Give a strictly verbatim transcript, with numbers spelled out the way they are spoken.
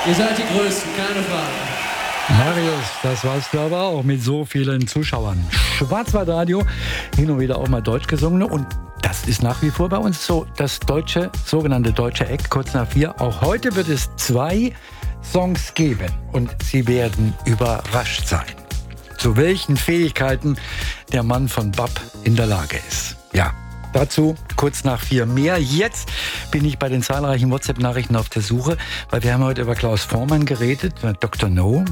Ihr seid die Größten, keine Frage. Marius, das war's glaube ich auch mit so vielen Zuschauern. Schwarzwaldradio, hin und wieder auch mal deutsch gesungene, und das ist nach wie vor bei uns so das deutsche, sogenannte deutsche Eck, kurz nach vier. Auch heute wird es zwei Songs geben und Sie werden überrascht sein, zu welchen Fähigkeiten der Mann von B A P in der Lage ist. Ja, dazu kurz nach vier mehr. Jetzt bin ich bei den zahlreichen WhatsApp-Nachrichten auf der Suche, weil wir haben heute über Klaus Voormann geredet, Doktor No.